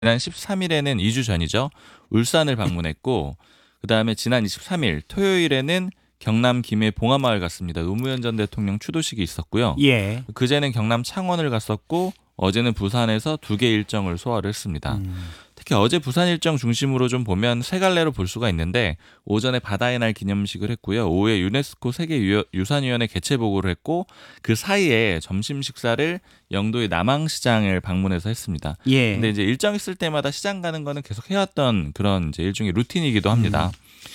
지난 13일에는 2주 전이죠. 울산을 방문했고 그다음에 지난 23일 토요일에는 경남 김해 봉하마을 갔습니다. 노무현 전 대통령 추도식이 있었고요. 예. 그제는 경남 창원을 갔었고 어제는 부산에서 두 개 일정을 소화를 했습니다. 특히 어제 부산 일정 중심으로 좀 보면 세 갈래로 볼 수가 있는데 오전에 바다의 날 기념식을 했고요. 오후에 유네스코 세계유산위원회 개최 보고를 했고 그 사이에 점심 식사를 영도의 남항시장을 방문해서 했습니다. 예. 근데 이제 일정 있을 때마다 시장 가는 거는 계속 해왔던 그런 이제 일종의 루틴이기도 합니다.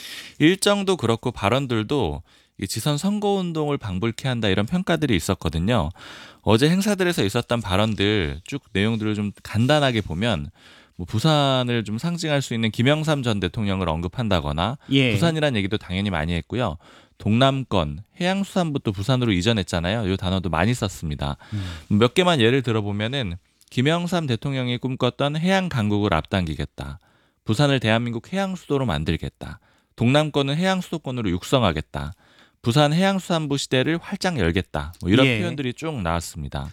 일정도 그렇고 발언들도 이 지선 선거운동을 방불케 한다 이런 평가들이 있었거든요. 어제 행사들에서 있었던 발언들 쭉 내용들을 좀 간단하게 보면 뭐 부산을 좀 상징할 수 있는 김영삼 전 대통령을 언급한다거나 예. 부산이란 얘기도 당연히 많이 했고요. 동남권 해양수산부터 부산으로 이전했잖아요. 이 단어도 많이 썼습니다. 몇 개만 예를 들어보면은 김영삼 대통령이 꿈꿨던 해양 강국을 앞당기겠다. 부산을 대한민국 해양 수도로 만들겠다. 동남권은 해양 수도권으로 육성하겠다. 부산 해양수산부 시대를 활짝 열겠다. 뭐 이런 예. 표현들이 쭉 나왔습니다.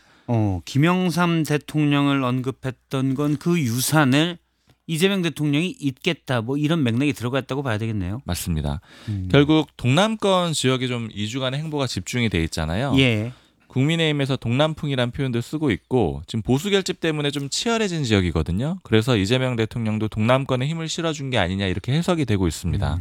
김영삼 대통령을 언급했던 건 그 유산을 이재명 대통령이 잇겠다 뭐 이런 맥락이 들어갔다고 봐야 되겠네요. 맞습니다. 결국 동남권 지역에 좀 2주간의 행보가 집중이 돼 있잖아요. 예. 국민의힘에서 동남풍이란 표현도 쓰고 있고 지금 보수 결집 때문에 좀 치열해진 지역이거든요. 그래서 이재명 대통령도 동남권에 힘을 실어준 게 아니냐 이렇게 해석이 되고 있습니다.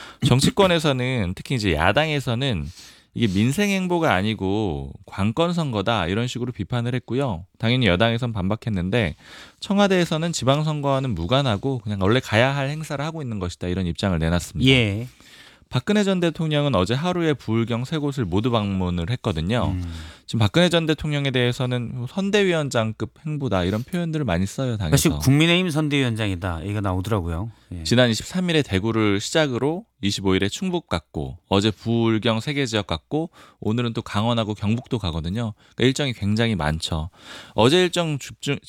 정치권에서는 특히 이제 야당에서는 이게 민생 행보가 아니고 관권 선거다 이런 식으로 비판을 했고요. 당연히 여당에선 반박했는데 청와대에서는 지방선거와는 무관하고 그냥 원래 가야 할 행사를 하고 있는 것이다 이런 입장을 내놨습니다. 예. 박근혜 전 대통령은 어제 하루에 부울경 세 곳을 모두 방문을 했거든요. 지금 박근혜 전 대통령에 대해서는 선대위원장급 행보다 이런 표현들을 많이 써요. 사실 당에서. 국민의힘 선대위원장이다 얘기가 나오더라고요. 예. 지난 23일에 대구를 시작으로 25일에 충북 갔고 어제 부울경 세 개 지역 갔고 오늘은 또 강원하고 경북도 가거든요. 그러니까 일정이 굉장히 많죠. 어제 일정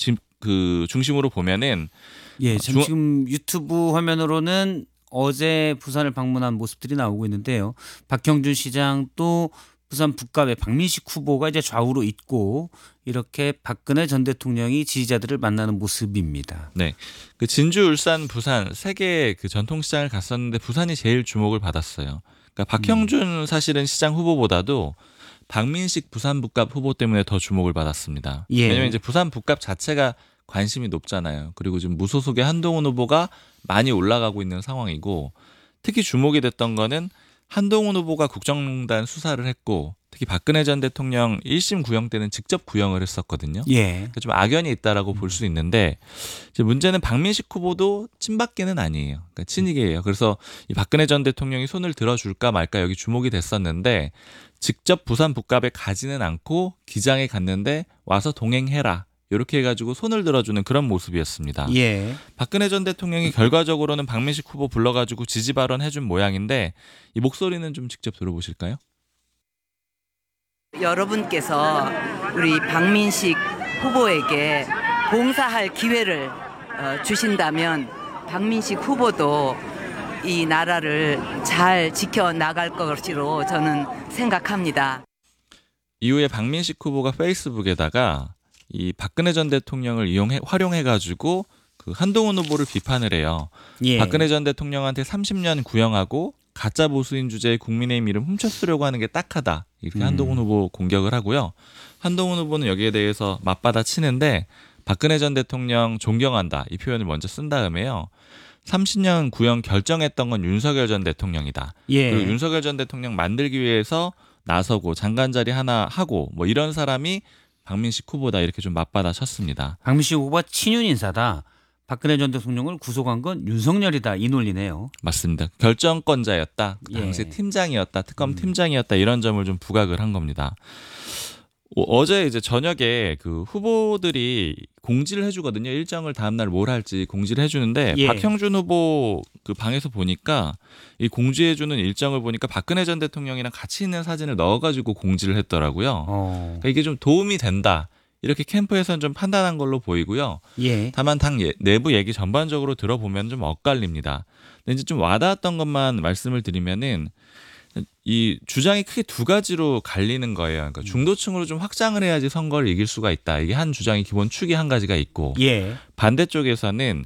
중심으로 보면은 예. 지금 유튜브 화면으로는 어제 부산을 방문한 모습들이 나오고 있는데요. 박형준 시장 또 부산 북갑의 박민식 후보가 이제 좌우로 있고 이렇게 박근혜 전 대통령이 지지자들을 만나는 모습입니다. 네, 그 진주, 울산, 부산 세 개의 그 전통시장을 갔었는데 부산이 제일 주목을 받았어요. 그러니까 박형준 사실은 시장 후보보다도 박민식 부산 북갑 후보 때문에 더 주목을 받았습니다. 예. 왜냐하면 이제 부산 북갑 자체가 관심이 높잖아요. 그리고 지금 무소속의 한동훈 후보가 많이 올라가고 있는 상황이고 특히 주목이 됐던 거는 한동훈 후보가 국정농단 수사를 했고 특히 박근혜 전 대통령 1심 구형 때는 직접 구형을 했었거든요. 예. 그러니까 좀 악연이 있다라고 볼 수 있는데 이제 문제는 박민식 후보도 친박계는 아니에요. 그러니까 친이계예요. 그래서 이 박근혜 전 대통령이 손을 들어줄까 말까 여기 주목이 됐었는데 직접 부산 북갑에 가지는 않고 기장에 갔는데 와서 동행해라. 이렇게 해가지고 손을 들어주는 그런 모습이었습니다. 예. 박근혜 전 대통령이 결과적으로는 박민식 후보 불러가지고 지지 발언 해준 모양인데 이 목소리는 좀 직접 들어보실까요? 여러분께서 우리 박민식 후보에게 봉사할 기회를 주신다면 박민식 후보도 이 나라를 잘 지켜나갈 것으로 저는 생각합니다. 이후에 박민식 후보가 페이스북에다가 이 박근혜 전 대통령을 활용해가지고 그 한동훈 후보를 비판을 해요. 예. 박근혜 전 대통령한테 30년 구형하고 가짜 보수인 주제에 국민의힘 이름 훔쳐쓰려고 하는 게 딱하다. 이렇게 한동훈 후보 공격을 하고요. 한동훈 후보는 여기에 대해서 맞받아 치는데 박근혜 전 대통령 존경한다. 이 표현을 먼저 쓴 다음에요. 30년 구형 결정했던 건 윤석열 전 대통령이다. 예. 그리고 윤석열 전 대통령 만들기 위해서 나서고 장관 자리 하나 하고 뭐 이런 사람이 박민식 후보다 이렇게 좀 맞받아 쳤습니다. 박민식 후보가 친윤 인사다. 박근혜 전 대통령을 구속한 건 윤석열이다 이 논리네요. 맞습니다. 결정권자였다. 그 당시 예. 팀장이었다. 특검 팀장이었다. 이런 점을 좀 부각을 한 겁니다. 어제 이제 저녁에 그 후보들이 공지를 해주거든요. 일정을 다음날 뭘 할지 공지를 해주는데 예. 박형준 후보 그 방에서 보니까 이 공지해주는 일정을 보니까 박근혜 전 대통령이랑 같이 있는 사진을 넣어가지고 공지를 했더라고요. 그러니까 이게 좀 도움이 된다. 이렇게 캠프에서는 좀 판단한 걸로 보이고요. 예. 다만 당 내부 얘기 전반적으로 들어보면 좀 엇갈립니다. 근데 이제 좀 와닿았던 것만 말씀을 드리면은 이 주장이 크게 두 가지로 갈리는 거예요. 그러니까 중도층으로 좀 확장을 해야지 선거를 이길 수가 있다. 이게 한 주장이 기본 축이 한 가지가 있고 예. 반대쪽에서는